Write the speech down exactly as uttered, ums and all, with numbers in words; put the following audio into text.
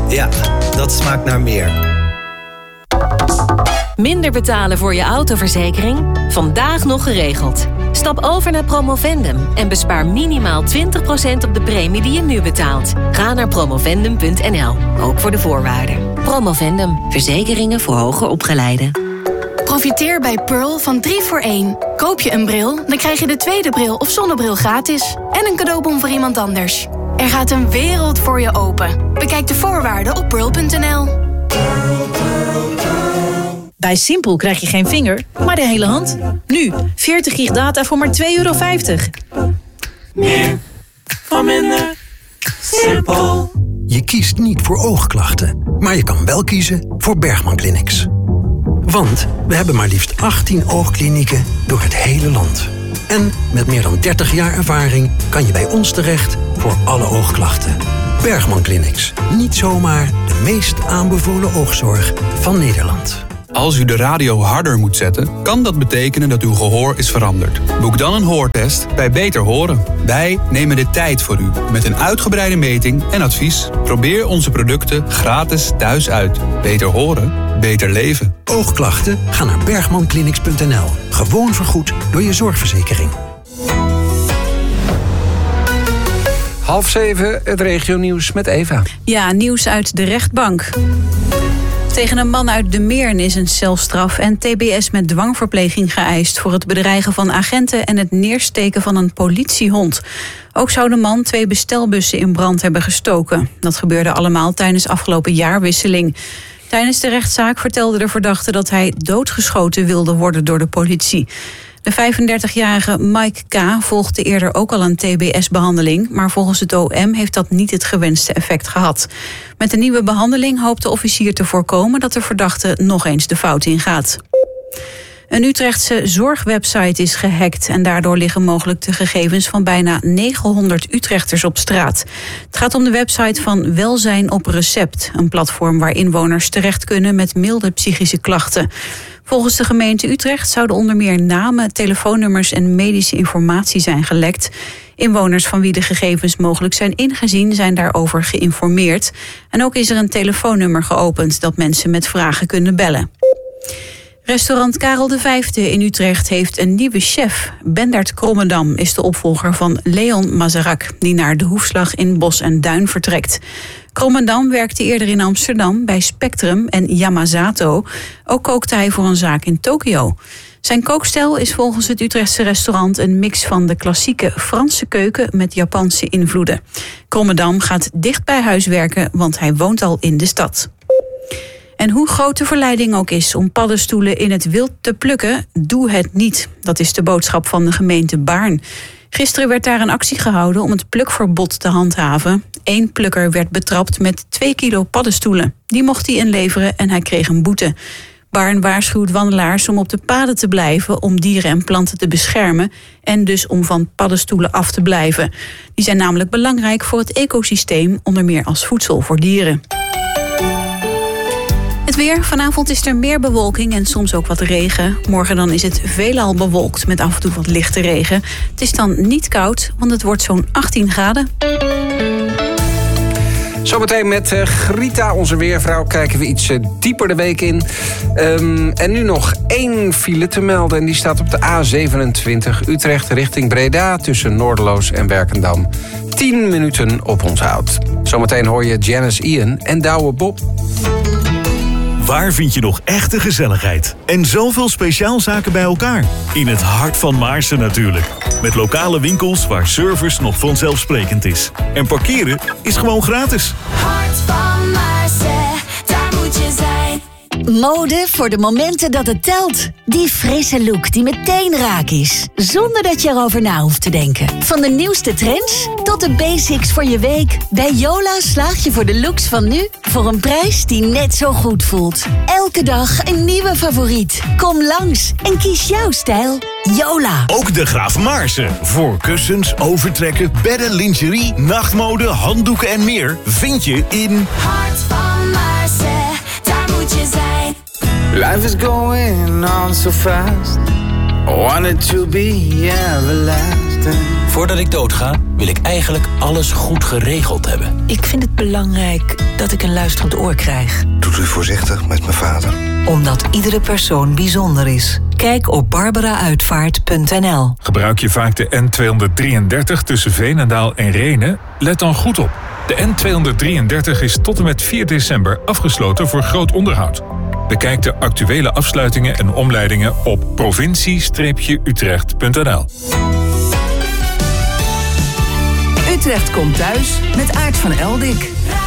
Ja, dat smaakt naar meer. Minder betalen voor je autoverzekering? Vandaag nog geregeld. Stap over naar Promovendum en bespaar minimaal twintig procent op de premie die je nu betaalt. Ga naar promovendum punt n l, ook voor de voorwaarden. Promovendum, verzekeringen voor hoger opgeleiden. Profiteer bij Pearl van drie voor één. Koop je een bril, dan krijg je de tweede bril of zonnebril gratis. En een cadeaubon voor iemand anders. Er gaat een wereld voor je open. Bekijk de voorwaarden op pearl punt n l. Bij Simpel krijg je geen vinger, maar de hele hand. Nu, veertig gig data voor maar twee euro vijftig. Meer voor minder. Simpel. Je kiest niet voor oogklachten, maar je kan wel kiezen voor Bergman Clinics. Want we hebben maar liefst achttien oogklinieken door het hele land. En met meer dan dertig jaar ervaring kan je bij ons terecht voor alle oogklachten. Bergman Clinics. Niet zomaar de meest aanbevolen oogzorg van Nederland. Als u de radio harder moet zetten, kan dat betekenen dat uw gehoor is veranderd. Boek dan een hoortest bij Beter Horen. Wij nemen de tijd voor u met een uitgebreide meting en advies. Probeer onze producten gratis thuis uit. Beter horen, beter leven. Oogklachten? Ga naar bergman clinics punt n l. Gewoon vergoed door je zorgverzekering. Half zeven, het regionieuws met Eva. Ja, nieuws uit de rechtbank. Tegen een man uit De Meern is een celstraf en T B S met dwangverpleging geëist voor het bedreigen van agenten en het neersteken van een politiehond. Ook zou de man twee bestelbussen in brand hebben gestoken. Dat gebeurde allemaal tijdens afgelopen jaarwisseling. Tijdens de rechtszaak vertelde de verdachte dat hij doodgeschoten wilde worden door de politie. De vijfendertigjarige Mike K. volgde eerder ook al een T B S-behandeling... maar volgens het O M heeft dat niet het gewenste effect gehad. Met de nieuwe behandeling hoopt de officier te voorkomen... dat de verdachte nog eens de fout ingaat. Een Utrechtse zorgwebsite is gehackt... en daardoor liggen mogelijk de gegevens van bijna negenhonderd Utrechters op straat. Het gaat om de website van Welzijn op Recept... een platform waar inwoners terecht kunnen met milde psychische klachten. Volgens de gemeente Utrecht zouden onder meer namen, telefoonnummers en medische informatie zijn gelekt. Inwoners van wie de gegevens mogelijk zijn ingezien zijn daarover geïnformeerd. En ook is er een telefoonnummer geopend dat mensen met vragen kunnen bellen. Restaurant Karel de Vijfde in Utrecht heeft een nieuwe chef. Bendert Krommedam is de opvolger van Leon Mazarak, die naar de Hoefslag in Bos en Duin vertrekt. Krommedam werkte eerder in Amsterdam bij Spectrum en Yamazato. Ook kookte hij voor een zaak in Tokio. Zijn kookstijl is volgens het Utrechtse restaurant een mix van de klassieke Franse keuken met Japanse invloeden. Krommedam gaat dicht bij huis werken, want hij woont al in de stad. En hoe groot de verleiding ook is om paddenstoelen in het wild te plukken, doe het niet. Dat is de boodschap van de gemeente Baarn. Gisteren werd daar een actie gehouden om het plukverbod te handhaven. Eén plukker werd betrapt met twee kilo paddenstoelen. Die mocht hij inleveren en hij kreeg een boete. Baarn waarschuwt wandelaars om op de paden te blijven om dieren en planten te beschermen en dus om van paddenstoelen af te blijven. Die zijn namelijk belangrijk voor het ecosysteem, onder meer als voedsel voor dieren. Het weer. Vanavond is er meer bewolking en soms ook wat regen. Morgen dan is het veelal bewolkt met af en toe wat lichte regen. Het is dan niet koud, want het wordt zo'n achttien graden. Zometeen met uh, Grita, onze weervrouw, kijken we iets uh, dieper de week in. Um, en nu nog één file te melden en die staat op de A zevenentwintig Utrecht richting Breda tussen Noorderloos en Werkendam. tien minuten op onthoud. Zometeen hoor je Janice Ian en Douwe Bob. Waar vind je nog echte gezelligheid? En zoveel speciaalzaken bij elkaar? In het hart van Maarsen natuurlijk. Met lokale winkels waar service nog vanzelfsprekend is. En parkeren is gewoon gratis. Hart van Maarsen, daar moet je zijn. Mode voor de momenten dat het telt. Die frisse look die meteen raak is. Zonder dat je erover na hoeft te denken. Van de nieuwste trends tot de basics voor je week. Bij Yola slaag je voor de looks van nu voor een prijs die net zo goed voelt. Elke dag een nieuwe favoriet. Kom langs en kies jouw stijl. Yola. Ook de Graaf Maarsen. Voor kussens, overtrekken, bedden, lingerie, nachtmode, handdoeken en meer vind je in Hart van Maarsen, daar moet je zijn. Life is going on so fast. I want it to be everlasting. Voordat ik doodga, wil ik eigenlijk alles goed geregeld hebben. Ik vind het belangrijk dat ik een luisterend oor krijg. Doet u voorzichtig met mijn vader? Omdat iedere persoon bijzonder is. Kijk op barbara uitvaart punt n l. Gebruik je vaak de N tweehonderddrieëndertig tussen Veenendaal en Rhenen? Let dan goed op. De N tweehonderddrieëndertig is tot en met vier december afgesloten voor groot onderhoud. Bekijk de actuele afsluitingen en omleidingen op provincie Utrecht punt n l. Utrecht komt thuis met Aart van Eldik.